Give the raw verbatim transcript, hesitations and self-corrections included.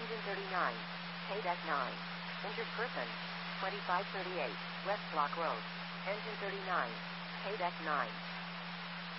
Engine thirty-nine. K-Deck nine. Injured person. twenty-five thirty-eight. West Block Road. Engine thirty-nine. K-Deck nine.